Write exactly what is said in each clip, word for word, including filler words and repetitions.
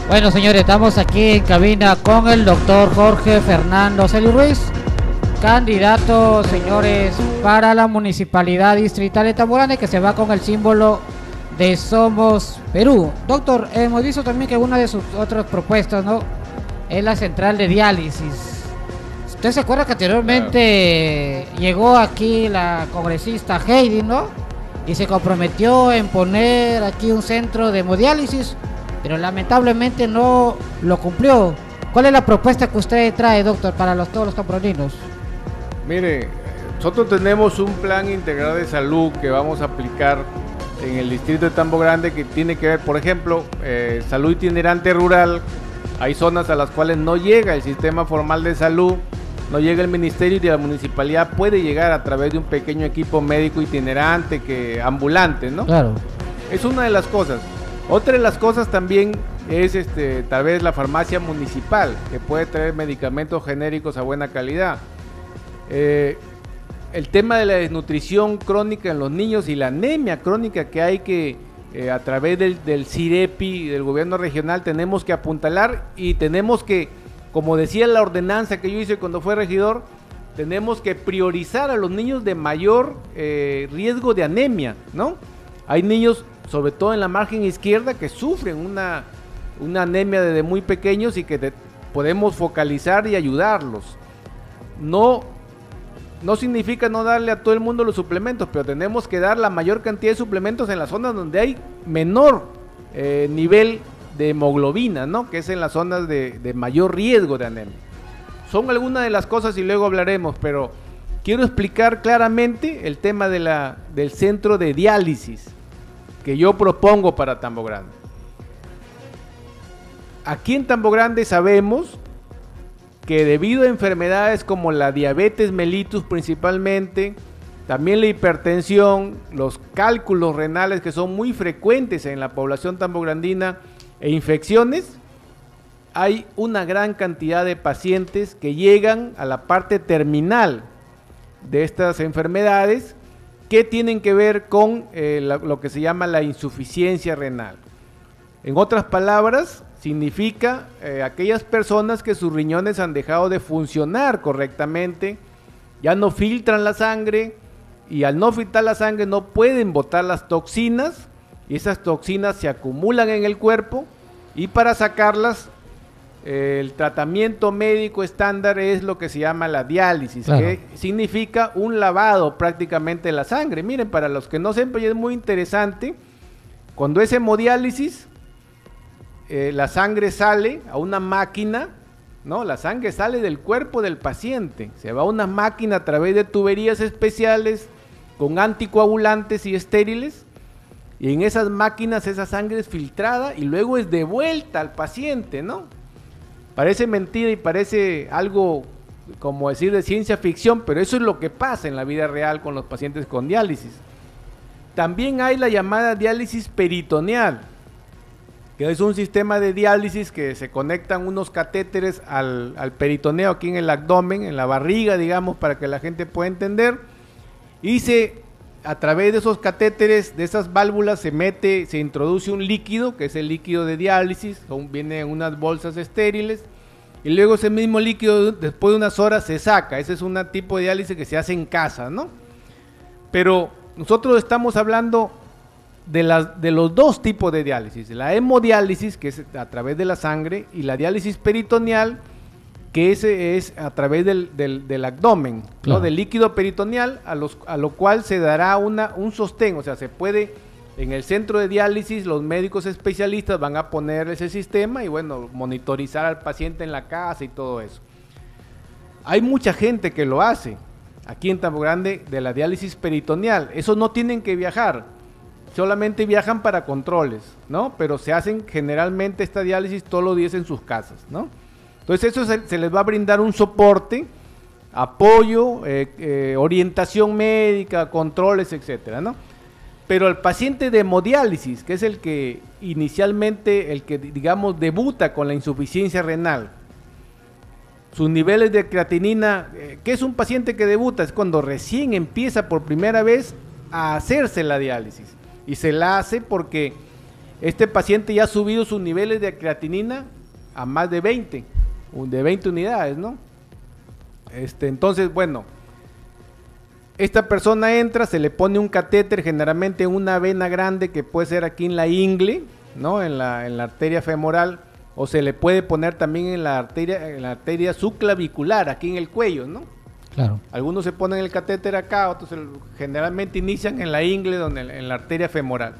Bueno, señores, estamos aquí en cabina con el doctor Jorge Fernando Celi Ruiz, candidato, señores, para la Municipalidad Distrital de Tamborane, que se va con el símbolo de Somos Perú. Doctor, hemos visto también que una de sus otras propuestas, ¿no?, es la central de diálisis. ¿Usted se acuerda que anteriormente claro. llegó aquí la congresista Heidi, ¿no?, y se comprometió en poner aquí un centro de hemodiálisis, pero lamentablemente no lo cumplió? ¿Cuál es la propuesta que usted trae, doctor, para los, todos los tamboraninos? Mire, nosotros tenemos un plan integral de salud que vamos a aplicar en el distrito de Tambo Grande, que tiene que ver, por ejemplo, eh, salud itinerante rural. Hay zonas a las cuales no llega el sistema formal de salud, no llega el ministerio, y la municipalidad puede llegar a través de un pequeño equipo médico itinerante, que ambulante, ¿no? Claro. Es una de las cosas. Otra de las cosas también es este, tal vez la farmacia municipal, que puede traer medicamentos genéricos a buena calidad. Eh, el tema de la desnutrición crónica en los niños y la anemia crónica que hay que, eh, a través del, del CIREPI, del gobierno regional, tenemos que apuntalar, y tenemos que, como decía la ordenanza que yo hice cuando fue regidor, tenemos que priorizar a los niños de mayor eh, riesgo de anemia, ¿no? Hay niños, sobre todo en la margen izquierda, que sufren una, una anemia desde muy pequeños, y que te, podemos focalizar y ayudarlos. No, no significa no darle a todo el mundo los suplementos, pero tenemos que dar la mayor cantidad de suplementos en las zonas donde hay menor eh, nivel de hemoglobina, ¿no?, que es en las zonas de, de mayor riesgo de anemia. Son algunas de las cosas y luego hablaremos, pero quiero explicar claramente el tema de la, del centro de diálisis que yo propongo para Tambo Grande. Aquí en Tambo Grande sabemos que debido a enfermedades como la diabetes mellitus principalmente, también la hipertensión, los cálculos renales, que son muy frecuentes en la población tambograndina, e infecciones, hay una gran cantidad de pacientes que llegan a la parte terminal de estas enfermedades, que tienen que ver con eh, la, lo que se llama la insuficiencia renal. En otras palabras, significa eh, aquellas personas que sus riñones han dejado de funcionar correctamente, ya no filtran la sangre, y al no filtrar la sangre no pueden botar las toxinas, y esas toxinas se acumulan en el cuerpo, y para sacarlas eh, el tratamiento médico estándar es lo que se llama la diálisis, claro, que significa un lavado prácticamente de la sangre. Miren, para los que no sepan, es muy interesante, cuando es hemodiálisis, eh, la sangre sale a una máquina, ¿no? La sangre sale del cuerpo del paciente, se va a una máquina a través de tuberías especiales con anticoagulantes y estériles, y en esas máquinas esa sangre es filtrada y luego es devuelta al paciente, ¿no? Parece mentira y parece algo como decir de ciencia ficción, pero eso es lo que pasa en la vida real con los pacientes con diálisis. También hay la llamada diálisis peritoneal, que es un sistema de diálisis que se conectan unos catéteres al, al peritoneo, aquí en el abdomen, en la barriga, digamos, para que la gente pueda entender, y se, a través de esos catéteres, de esas válvulas, se mete, se introduce un líquido, que es el líquido de diálisis, son, viene en unas bolsas estériles, y luego ese mismo líquido, después de unas horas, se saca. Ese es un tipo de diálisis que se hace en casa, ¿no? Pero nosotros estamos hablando de, la, de los dos tipos de diálisis, la hemodiálisis, que es a través de la sangre, y la diálisis peritoneal, que ese es a través del, del, del abdomen, claro, ¿no?, del líquido peritoneal, a, los, a lo cual se dará una, un sostén. O sea, se puede, en el centro de diálisis, los médicos especialistas van a poner ese sistema y, bueno, monitorizar al paciente en la casa y todo eso. Hay mucha gente que lo hace aquí en Tambo Grande de la diálisis peritoneal. Esos no tienen que viajar, solamente viajan para controles, ¿no? Pero se hacen generalmente esta diálisis todos los días en sus casas, ¿no? Entonces eso se, se les va a brindar un soporte, apoyo, eh, eh, orientación médica, controles, etcétera, ¿no? Pero el paciente de hemodiálisis, que es el que inicialmente, el que digamos debuta con la insuficiencia renal, sus niveles de creatinina, eh, ¿qué es un paciente que debuta? Es cuando recién empieza por primera vez a hacerse la diálisis, y se la hace porque este paciente ya ha subido sus niveles de creatinina a más de veinte, de veinte unidades, ¿no? Este, entonces, bueno, esta persona entra, se le pone un catéter generalmente en una vena grande que puede ser aquí en la ingle, ¿no? En la, en la arteria femoral, o se le puede poner también en la arteria, en la arteria subclavicular, aquí en el cuello, ¿no? Claro. Algunos se ponen el catéter acá, otros el, generalmente inician en la ingle, donde, en la arteria femoral.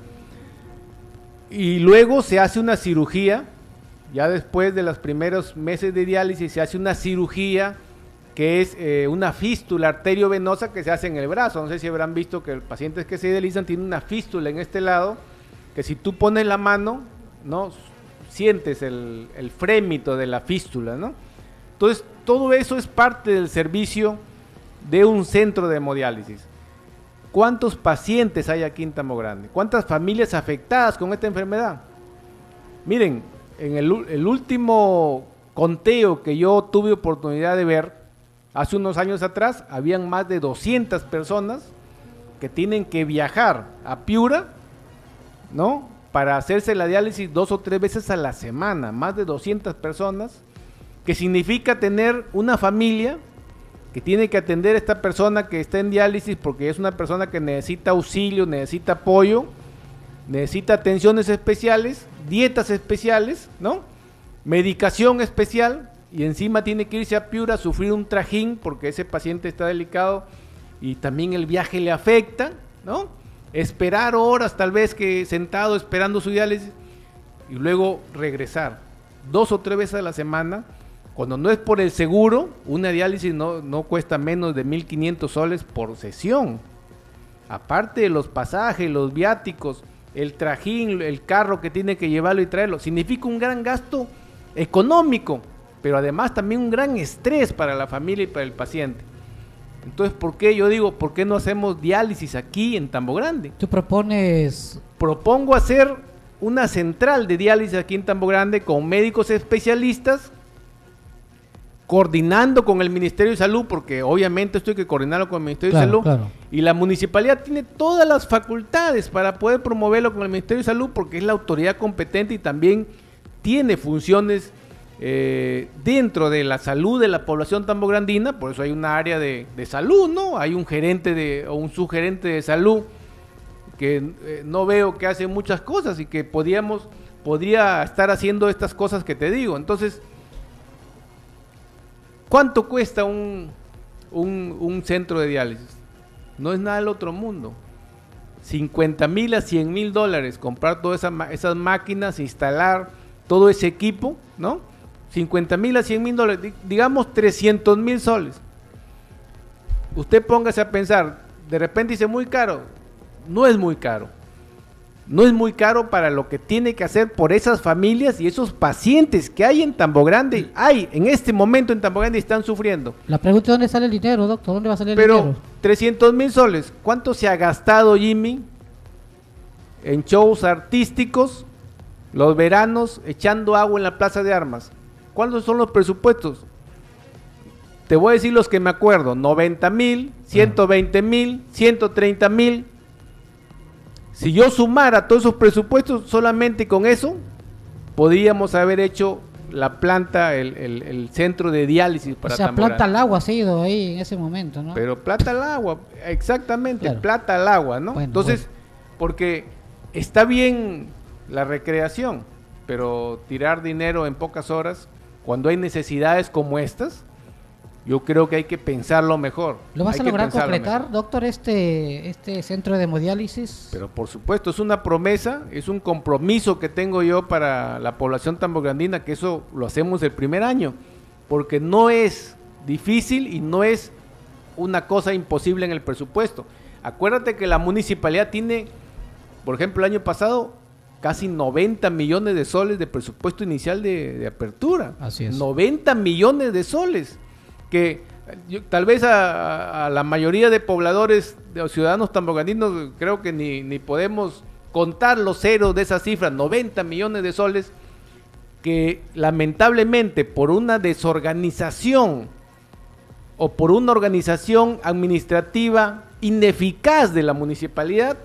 Y luego se hace una cirugía, ya después de los primeros meses de diálisis, se hace una cirugía que es eh, una fístula arteriovenosa que se hace en el brazo. No sé si habrán visto que los pacientes que se dializan tienen una fístula en este lado, que si tú pones la mano, ¿no? Sientes el, el frémito de la fístula, ¿no? Entonces, todo eso es parte del servicio de un centro de hemodiálisis. ¿Cuántos pacientes hay aquí en Tambo Grande? ¿Cuántas familias afectadas con esta enfermedad? Miren, en el, el último conteo que yo tuve oportunidad de ver, hace unos años atrás, habían más de doscientas personas que tienen que viajar a Piura, ¿no? Para hacerse la diálisis dos o tres veces a la semana, más de doscientas personas, que significa tener una familia que tiene que atender a esta persona que está en diálisis porque es una persona que necesita auxilio, necesita apoyo, necesita atenciones especiales, dietas especiales, ¿no? Medicación especial, y encima tiene que irse a Piura a sufrir un trajín porque ese paciente está delicado y también el viaje le afecta, ¿no? Esperar horas tal vez que sentado esperando su diálisis y luego regresar dos o tres veces a la semana. Cuando no es por el seguro, una diálisis no, no cuesta menos de mil quinientos soles por sesión. Aparte de los pasajes, los viáticos, el trajín, el carro que tiene que llevarlo y traerlo, significa un gran gasto económico, pero además también un gran estrés para la familia y para el paciente. Entonces, ¿por qué? Yo digo, ¿por qué no hacemos diálisis aquí en Tambo Grande? Tú propones... Propongo hacer una central de diálisis aquí en Tambo Grande con médicos especialistas, coordinando con el Ministerio de Salud, porque obviamente esto hay que coordinarlo con el Ministerio Claro, de Salud, claro. y la municipalidad tiene todas las facultades para poder promoverlo con el Ministerio de Salud, porque es la autoridad competente y también tiene funciones eh, dentro de la salud de la población tambograndina. Por eso hay una área de, de salud, ¿no? Hay un gerente de, o un subgerente de salud que eh, no veo que hace muchas cosas y que podríamos, podría estar haciendo estas cosas que te digo. Entonces, ¿cuánto cuesta un, un, un centro de diálisis? No es nada del otro mundo. cincuenta mil a cien mil dólares, comprar todas esa, esas máquinas, instalar todo ese equipo, ¿no? cincuenta mil a cien mil dólares, digamos trescientos mil soles. Usted póngase a pensar, de repente dice muy caro. No es muy caro. No es muy caro para lo que tiene que hacer por esas familias y esos pacientes que hay en Tambo Grande. Hay, en este momento en Tambo Grande están sufriendo. La pregunta es dónde sale el dinero, doctor, ¿dónde va a salir el Pero dinero? trescientos mil soles, ¿cuánto se ha gastado, Jimmy, en shows artísticos, los veranos, echando agua en la Plaza de Armas? ¿Cuántos son los presupuestos? Te voy a decir los que me acuerdo: noventa mil, ciento veinte mil, ciento treinta mil. Si yo sumara todos esos presupuestos, solamente con eso podríamos haber hecho la planta, el, el, el centro de diálisis para O sea, Tambo planta Grande. al agua ha sido ahí en ese momento, ¿no? Pero plata al agua, exactamente, Claro. plata al agua, ¿no? Bueno, Entonces, bueno. porque está bien la recreación, pero tirar dinero en pocas horas, cuando hay necesidades como estas, yo creo que hay que pensarlo mejor. ¿Lo vas Hay a que lograr pensarlo completar, mejor. doctor, este, este centro de hemodiálisis? Pero por supuesto, es una promesa, es un compromiso que tengo yo para la población tambograndina, que eso lo hacemos el primer año, porque no es difícil y no es una cosa imposible en el presupuesto. Acuérdate que la municipalidad tiene, por ejemplo, el año pasado, casi noventa millones de soles de presupuesto inicial de, de apertura. Así es. noventa millones de soles, que yo, tal vez a, a la mayoría de pobladores, de ciudadanos tambograndinos, creo que ni, ni podemos contar los ceros de esas cifras. Noventa millones de soles que lamentablemente por una desorganización o por una organización administrativa ineficaz de la municipalidad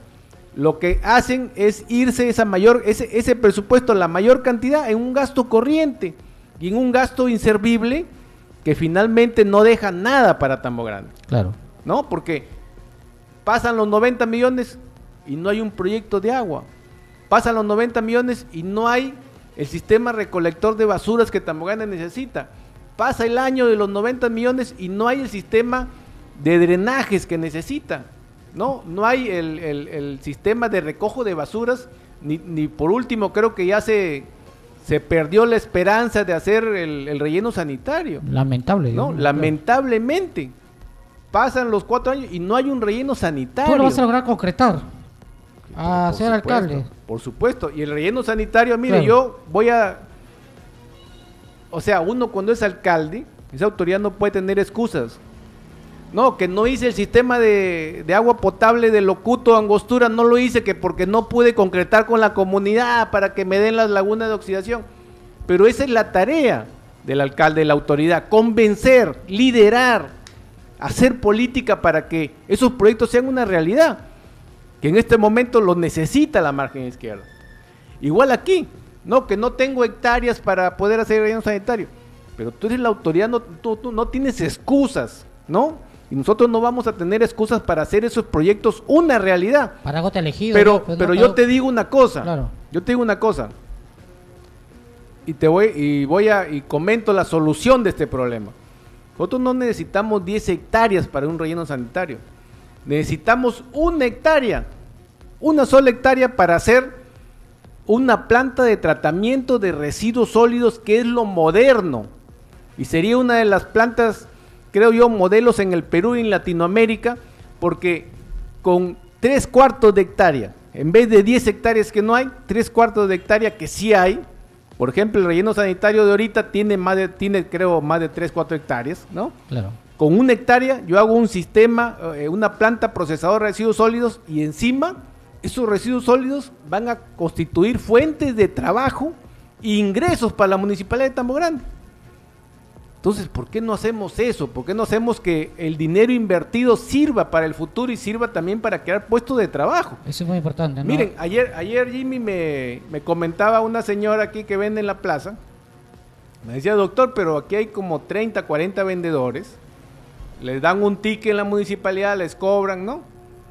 lo que hacen es irse esa mayor, ese, ese presupuesto, la mayor cantidad, en un gasto corriente y en un gasto inservible que finalmente no deja nada para Tambo Grande. Claro. ¿No? Porque pasan los noventa millones y no hay un proyecto de agua. Pasan los noventa millones y no hay el sistema recolector de basuras que Tambo Grande necesita. Pasa el año de los noventa millones y no hay el sistema de drenajes que necesita. No, no hay el, el, el sistema de recojo de basuras, ni, ni por último creo que ya se, se perdió la esperanza de hacer el, el relleno sanitario. Lamentable. ¿No? Digamos, Lamentablemente. Pasan los cuatro años y no hay un relleno sanitario. ¿Tú lo vas a lograr concretar? A ser supuesto, alcalde. Por supuesto. Y el relleno sanitario, mire, Claro. yo voy a... O sea, uno cuando es alcalde, esa autoridad no puede tener excusas. No, que no hice el sistema de, de agua potable de Locuto, Angostura, no lo hice que porque no pude concretar con la comunidad para que me den las lagunas de oxidación. Pero esa es la tarea del alcalde, de la autoridad, convencer, liderar, hacer política para que esos proyectos sean una realidad, que en este momento lo necesita la margen izquierda. Igual aquí, no, que no tengo hectáreas para poder hacer relleno sanitario, pero tú eres la autoridad, no, tú, tú no tienes excusas, ¿no? Y nosotros no vamos a tener excusas para hacer esos proyectos una realidad. Para algo te elegido. Pero, ¿no? Pues pero no, yo te digo una cosa, Claro. yo te digo una cosa, y te voy, y voy a, y comento la solución de este problema. Nosotros no necesitamos diez hectáreas para un relleno sanitario. Necesitamos una hectárea, una sola hectárea para hacer una planta de tratamiento de residuos sólidos, que es lo moderno. Y sería una de las plantas, creo yo, modelos en el Perú y en Latinoamérica, porque con tres cuartos de hectárea, en vez de diez hectáreas que no hay, tres cuartos de hectárea que sí hay. Por ejemplo, el relleno sanitario de ahorita tiene más de, tiene creo más de tres, cuatro hectáreas, ¿no? Claro. Con una hectárea yo hago un sistema, eh, una planta procesadora de residuos sólidos, y encima esos residuos sólidos van a constituir fuentes de trabajo e ingresos para la Municipalidad de Tambo Grande. Entonces, ¿por qué no hacemos eso? ¿Por qué no hacemos que el dinero invertido sirva para el futuro y sirva también para crear puestos de trabajo? Eso es muy importante, ¿no? Miren, ayer, ayer Jimmy me, me comentaba una señora aquí que vende en la plaza. Me decía, doctor, pero aquí hay como treinta, cuarenta vendedores. Les dan un ticket en la municipalidad, les cobran, ¿no?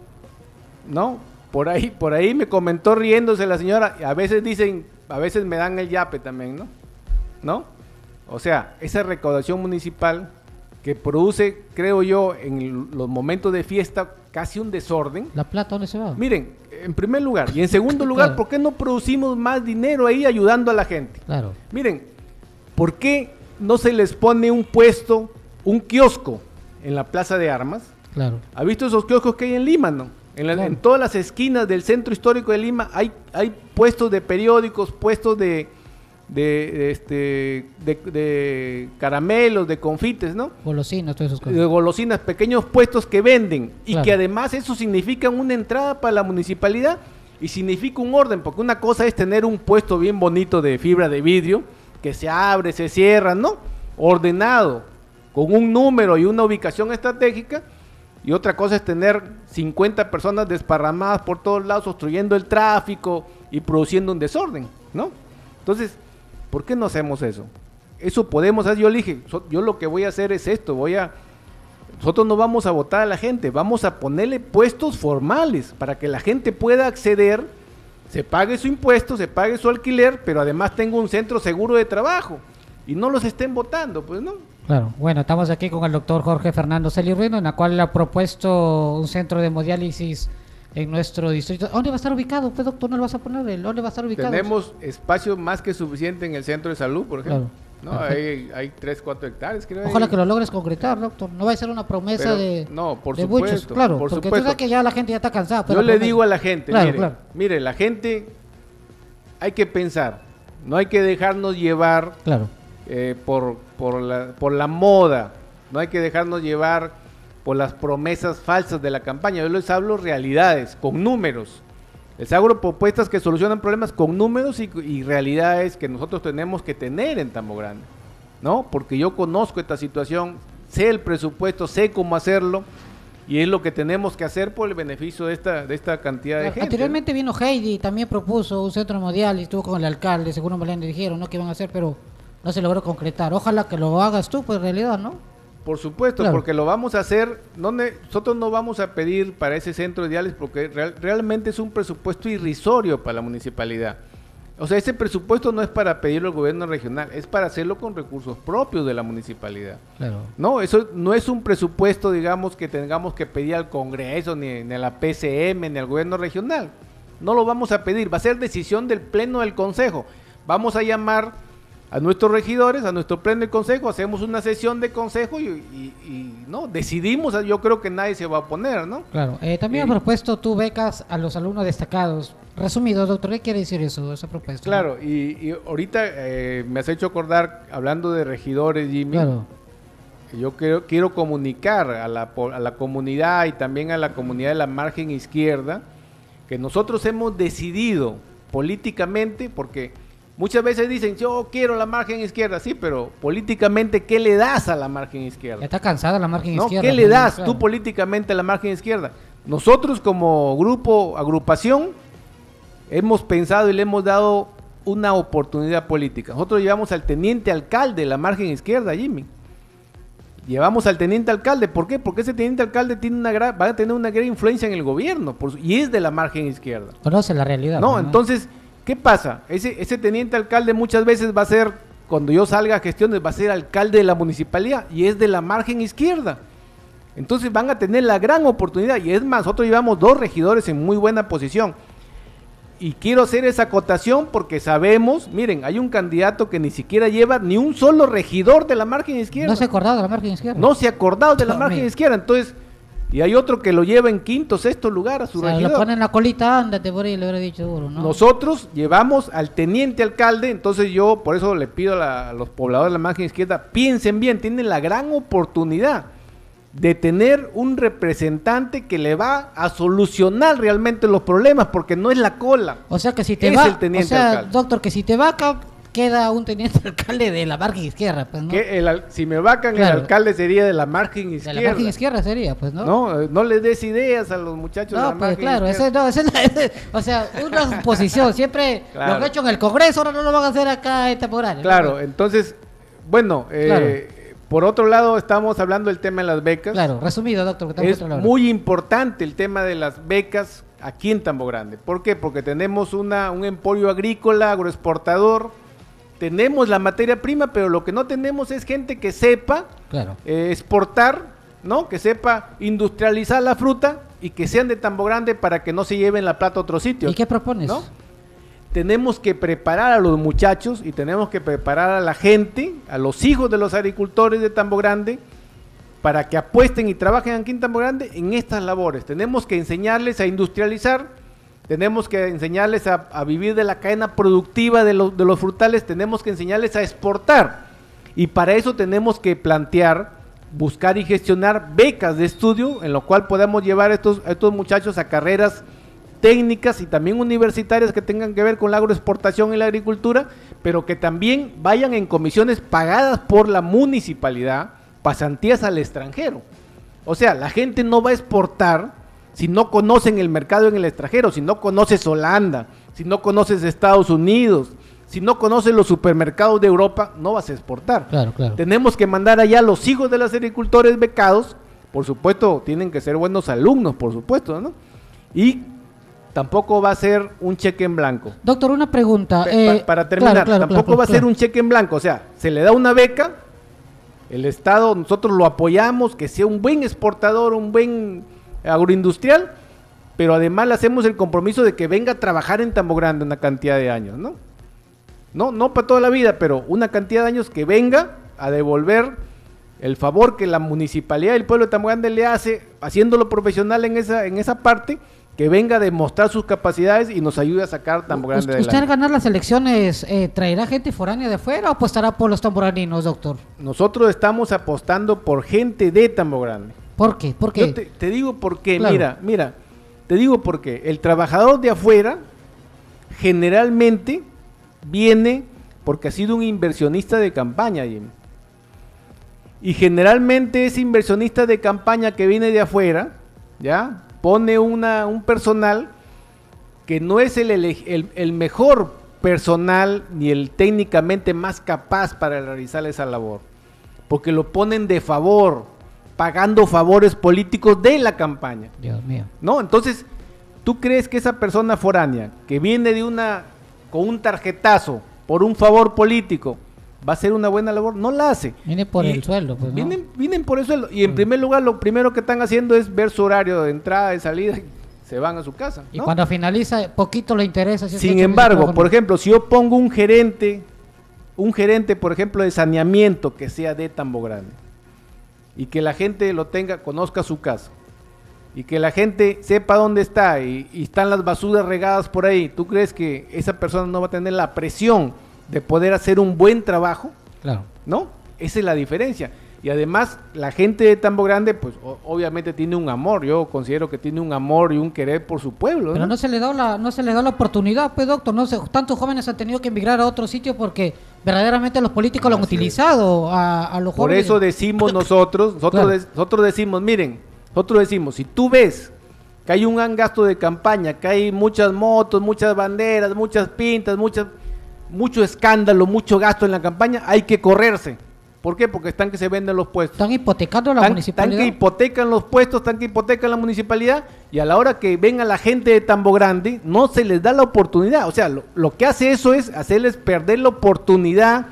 ¿No? Por ahí, por ahí me comentó riéndose la señora. A veces dicen, a veces me dan el yape también, ¿no? ¿No? O sea, esa recaudación municipal que produce, creo yo, en los momentos de fiesta, casi un desorden. ¿La plata dónde se va? Miren, en primer lugar, y en segundo lugar, Claro. ¿por qué no producimos más dinero ahí ayudando a la gente? Claro. Miren, ¿por qué no se les pone un puesto, un kiosco en la Plaza de Armas? Claro. ¿Ha visto esos kioscos que hay en Lima, no? En, la- Claro. en todas las esquinas del centro histórico de Lima hay, hay puestos de periódicos, puestos de, de, de, este, de, de caramelos, de confites, ¿no? Golosinas, todas esas De cosas. golosinas, pequeños puestos que venden, y Claro. que además eso significa una entrada para la municipalidad y significa un orden, porque una cosa es tener un puesto bien bonito de fibra de vidrio, que se abre, se cierra, ¿no? Ordenado, con un número y una ubicación estratégica, y otra cosa es tener cincuenta personas desparramadas por todos lados, obstruyendo el tráfico y produciendo un desorden, ¿no? Entonces, ¿por qué no hacemos eso? Eso podemos hacer. Yo le dije, so- yo lo que voy a hacer es esto, voy a, nosotros no vamos a votar a la gente, vamos a ponerle puestos formales para que la gente pueda acceder, se pague su impuesto, se pague su alquiler, pero además tenga un centro seguro de trabajo y no los estén votando, pues no. Claro. Bueno, estamos aquí con el doctor Jorge Fernando Celirruino, en la cual le ha propuesto un centro de hemodiálisis en nuestro distrito. ¿Dónde va a estar ubicado? Pues, doctor, ¿no lo vas a poner? ¿Dónde va a estar ubicado? Tenemos espacio más que suficiente en el centro de salud, por ejemplo. Claro. No, hay, hay tres, cuatro hectáreas, creo. Ojalá ahí. que lo logres concretar, doctor. No va a ser una promesa Pero, de, no, por de supuesto, muchos. Claro, por porque supuesto. tú sabes que ya la gente ya está cansada. pues, Yo la le promesa. digo a la gente, Claro, mire, claro. mire, la gente hay que pensar, no hay que dejarnos llevar Claro. eh, por, por, la, por la moda, no hay que dejarnos llevar por las promesas falsas de la campaña. Yo les hablo realidades, con números. Les hago propuestas que solucionan problemas con números y, y realidades que nosotros tenemos que tener en Tambo Grande, ¿no? Porque yo conozco esta situación, sé el presupuesto, sé cómo hacerlo, y es lo que tenemos que hacer por el beneficio de esta de esta cantidad de Claro, gente. anteriormente vino Heidi, también propuso un centro mundial y estuvo con el alcalde, según me le dijeron, ¿no? Que iban a hacer, pero no se logró concretar. Ojalá que lo hagas tú, pues en realidad, ¿no? Por supuesto, Claro. porque lo vamos a hacer, no ne- nosotros no vamos a pedir para ese centro de diálisis porque real- realmente es un presupuesto irrisorio para la municipalidad. O sea, ese presupuesto no es para pedirlo al gobierno regional, es para hacerlo con recursos propios de la municipalidad. Claro. No, eso no es un presupuesto, digamos, que tengamos que pedir al Congreso, ni, ni a la P C M, ni al gobierno regional. No lo vamos a pedir, va a ser decisión del Pleno del Consejo. Vamos a llamar a nuestros regidores, a nuestro Pleno del Consejo, hacemos una sesión de consejo y, y- y, no, decidimos, yo creo que nadie se va a oponer, ¿no? Claro. Eh, también Eh, has propuesto tú becas a los alumnos destacados. Resumido, doctor, ¿qué quiere decir eso, esa propuesta? Claro, y, y ahorita eh, me has hecho acordar, hablando de regidores, Jimmy, Claro. yo quiero, quiero comunicar a la, po- a la comunidad y también a la comunidad de la margen izquierda que nosotros hemos decidido políticamente, porque muchas veces dicen, yo quiero la margen izquierda, sí, pero políticamente, ¿qué le das a la margen Ya izquierda? está cansada la margen ¿No? izquierda. ¿Qué le ¿no? das Claro. tú políticamente a la margen izquierda? Nosotros como grupo, agrupación, hemos pensado y le hemos dado una oportunidad política. Nosotros llevamos al teniente alcalde de la margen izquierda, Jimmy. Llevamos al teniente alcalde, ¿por qué? Porque ese teniente alcalde tiene una gran, va a tener una gran influencia en el gobierno por su- y es de la margen izquierda. Conoce la realidad. No, pues, entonces, ¿qué pasa? Ese, ese teniente alcalde muchas veces va a ser, cuando yo salga a gestiones, va a ser alcalde de la municipalidad y es de la margen izquierda. Entonces van a tener la gran oportunidad y es más, nosotros llevamos dos regidores en muy buena posición. Y quiero hacer esa acotación porque sabemos, miren, hay un candidato que ni siquiera lleva ni un solo regidor de la margen izquierda. No se ha acordado de la margen izquierda. No se ha acordado de la No, margen mira. izquierda, entonces, y hay otro que lo lleva en quinto, sexto lugar a su O sea, regidor. le ponen la colita, ándate por ahí, le hubiera dicho duro, ¿no? Nosotros llevamos al teniente alcalde, entonces yo por eso le pido a, la- a los pobladores de la margen izquierda, piensen bien, tienen la gran oportunidad de tener un representante que le va a solucionar realmente los problemas, porque no es la cola. O sea que si te Es va, el teniente o sea, alcalde. doctor, que si te va acá, queda un teniente alcalde de la margen izquierda, pues, ¿no? Que el al- si me vacan, Claro. el alcalde sería de la margen De izquierda. la margen izquierda sería, pues, ¿no? No, Eh, no les des ideas a los muchachos de la No, pues margen claro, izquierda. ese, no, ese es la- ese- o sea, una posición, siempre Claro. lo que he hecho en el Congreso, ahora no lo van a hacer acá en temporario. Claro, entonces, bueno, eh, por otro lado estamos hablando del tema de las becas. Claro, resumido, doctor, que estamos Es otra hora. muy importante el tema de las becas aquí en Tambo Grande. ¿Por qué? Porque tenemos una, un emporio agrícola, agroexportador, tenemos la materia prima, pero lo que no tenemos es gente que sepa Claro. eh, exportar, ¿no? Que sepa industrializar la fruta y que sean de Tambo Grande para que no se lleven la plata a otros sitios. ¿Y qué propones? ¿No? Tenemos que preparar a los muchachos y tenemos que preparar a la gente, a los hijos de los agricultores de Tambo Grande, para que apuesten y trabajen aquí en Tambo Grande en estas labores. Tenemos que enseñarles a industrializar, tenemos que enseñarles a, a vivir de la cadena productiva de los, de los frutales, tenemos que enseñarles a exportar. Y para eso tenemos que plantear, buscar y gestionar becas de estudio, en lo cual podamos llevar a estos, a estos muchachos a carreras técnicas y también universitarias que tengan que ver con la agroexportación y la agricultura, pero que también vayan en comisiones pagadas por la municipalidad, pasantías al extranjero. O sea, la gente no va a exportar si no conocen el mercado en el extranjero, si no conoces Holanda, si no conoces Estados Unidos, si no conoces los supermercados de Europa, no vas a exportar. Claro, claro. Tenemos que mandar allá a los hijos de los agricultores becados, por supuesto, tienen que ser buenos alumnos, por supuesto, ¿no? Y tampoco va a ser un cheque en blanco. Doctor, una pregunta. Pa- eh, pa- para terminar, claro, claro, tampoco claro, va a ser claro. un cheque en blanco, o sea, se le da una beca, el Estado, nosotros lo apoyamos, que sea un buen exportador, un buen agroindustrial, pero además le hacemos el compromiso de que venga a trabajar en Tambo Grande una cantidad de años, ¿no? No, no para toda la vida, pero una cantidad de años que venga a devolver el favor que la municipalidad del pueblo de Tambo Grande le hace, haciéndolo profesional en esa, en esa parte, que venga a demostrar sus capacidades y nos ayude a sacar Tambo Grande ¿Usted adelante. al ganar las elecciones eh, traerá gente foránea de afuera o apostará por los tamboraninos, doctor? Nosotros estamos apostando por gente de Tambo Grande. ¿Por qué? ¿Por qué? Yo te, te digo por qué, Claro. mira, mira, te digo por qué. El trabajador de afuera generalmente viene porque ha sido un inversionista de campaña, Jimmy. Y generalmente ese inversionista de campaña que viene de afuera, ¿ya? Pone una, un personal que no es el, el, el mejor personal ni el técnicamente más capaz para realizar esa labor, porque lo ponen de favor, pagando favores políticos de la campaña. Dios mío. ¿No? Entonces, ¿tú crees que esa persona foránea que viene de una con un tarjetazo por un favor político va a hacer una buena labor? No la hace. Viene por y el sueldo, pues, ¿no? Vienen, vienen por el sueldo. Y en Mm. primer lugar, lo primero que están haciendo es ver su horario de entrada y salida y se van a su casa, Y ¿no? cuando finaliza, poquito le interesa. Si es Sin que embargo, trabajo, por no. ejemplo, si yo pongo un gerente, un gerente, por ejemplo, de saneamiento que sea de Tambo Grande, y que la gente lo tenga, conozca su casa, y que la gente sepa dónde está, y, y están las basuras regadas por ahí, ¿tú crees que esa persona no va a tener la presión de poder hacer un buen trabajo? Claro. ¿No? Esa es la diferencia. Y además, la gente de Tambo Grande, pues o- obviamente tiene un amor, yo considero que tiene un amor y un querer por su pueblo, Pero ¿no? no se le da la, no se le da la oportunidad, pues, doctor. No sé, tantos jóvenes han tenido que emigrar a otro sitio porque verdaderamente los políticos lo han Así es. utilizado a, a los Por jóvenes. eso decimos nosotros, nosotros, Claro. de- nosotros decimos, miren, nosotros decimos, si tú ves que hay un gran gasto de campaña, que hay muchas motos, muchas banderas, muchas pintas, muchas, mucho escándalo, mucho gasto en la campaña, hay que correrse. ¿Por qué? Porque están que se venden los puestos. Están hipotecando a la Están, municipalidad. están que hipotecan los puestos, están que hipotecan la municipalidad, y a la hora que venga la gente de Tambo Grande, no se les da la oportunidad. O sea, lo, lo que hace eso es hacerles perder la oportunidad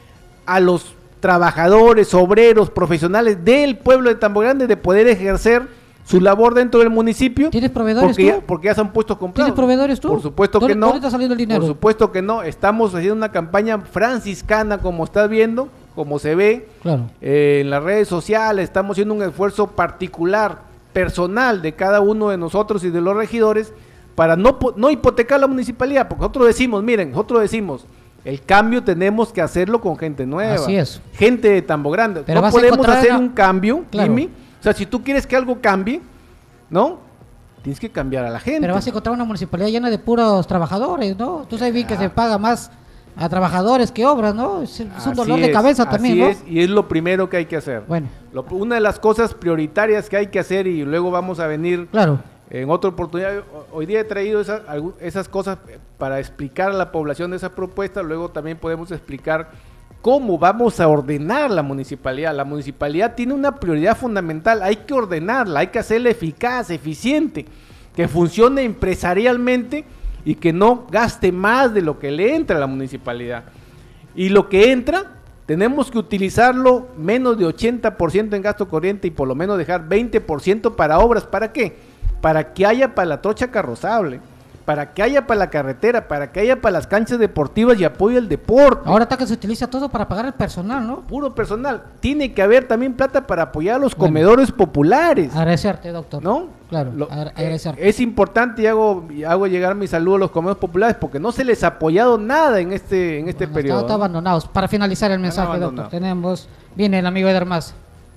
a los trabajadores, obreros, profesionales del pueblo de Tambo Grande de poder ejercer su labor dentro del municipio. ¿Tienes proveedores porque tú? ya, porque ya son puestos comprados. ¿Tienes proveedores tú? Por supuesto ¿Dónde- que no. dónde está saliendo el dinero? Por supuesto que no. Estamos haciendo una campaña franciscana, como estás viendo, como se ve. Claro. Eh, en las redes sociales estamos haciendo un esfuerzo particular, personal de cada uno de nosotros y de los regidores para no, po- no hipotecar la municipalidad, porque nosotros decimos, miren, nosotros decimos, el cambio tenemos que hacerlo con gente nueva, Así es. gente de Tambo Grande. Pero No vas a podemos encontrar hacer una- un cambio, Claro. Jimmy. O sea, si tú quieres que algo cambie, ¿no? Tienes que cambiar a la gente. Pero vas a encontrar una municipalidad llena de puros trabajadores, ¿no? Tú sabes bien que Ah. se paga más a trabajadores que obras, ¿no? Es, es un Así dolor de es, cabeza también, así ¿no? es, y es lo primero que hay que hacer. Bueno, Lo- una de las cosas prioritarias que hay que hacer, y luego vamos a venir claro. en otra oportunidad, ho- hoy día he traído esa- algu- esas cosas para explicar a la población de esa propuesta, luego también podemos explicar cómo vamos a ordenar la municipalidad. La municipalidad tiene una prioridad fundamental, hay que ordenarla, hay que hacerla eficaz, eficiente, que funcione empresarialmente y que no gaste más de lo que le entra a la municipalidad. Y lo que entra, tenemos que utilizarlo menos de ochenta por ciento en gasto corriente y por lo menos dejar veinte por ciento para obras. ¿Para qué? Para que haya para la trocha carrozable, para que haya para la carretera, para que haya para las canchas deportivas y apoyo al deporte. Ahora está que se utiliza todo para pagar el personal, ¿no? Puro personal. Tiene que haber también plata para apoyar a los Bueno. comedores populares, Agradecerte, doctor. ¿no? Claro, Lo- agra- eh, agradecerte. es importante y hago, y hago llegar mi saludo a los comedores populares porque no se les ha apoyado nada en este, en este Bueno, periodo. está- está abandonados. Para finalizar el mensaje, doctor, abandonados. tenemos, viene el amigo Eder Maza.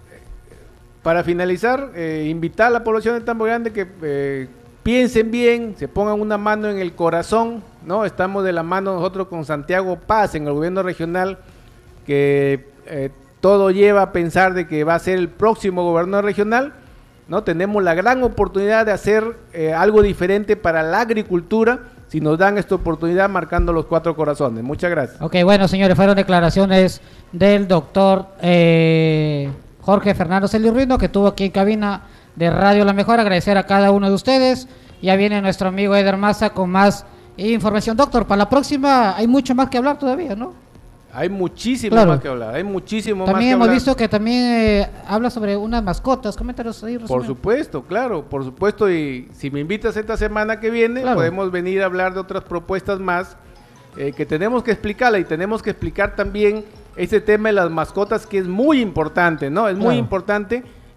Para finalizar, eh, invitar a la población de Tambo Grande que eh, piensen bien, se pongan una mano en el corazón, ¿no? Estamos de la mano nosotros con Santiago Paz en el gobierno regional, que eh, todo lleva a pensar de que va a ser el próximo gobernador regional, ¿no? Tenemos la gran oportunidad de hacer eh, algo diferente para la agricultura, si nos dan esta oportunidad marcando los cuatro corazones. Muchas gracias. Ok, bueno, señores, fueron declaraciones del doctor eh, Jorge Fernando Celirruino, que estuvo aquí en cabina de Radio La Mejor. Agradecer a cada uno de ustedes. Ya viene nuestro amigo Eder Maza con más información. Doctor, para la próxima hay mucho más que hablar todavía, ¿no? Hay muchísimo Claro. más que hablar, hay muchísimo más que También hemos hablar. visto que también eh, habla sobre unas mascotas. Coméntanos ahí, Por resumen. supuesto, claro, por supuesto, y si me invitas esta semana que viene, Claro. podemos venir a hablar de otras propuestas más eh, que tenemos que explicarla, y tenemos que explicar también este tema de las mascotas, que es muy importante, ¿no? Es muy Claro. importante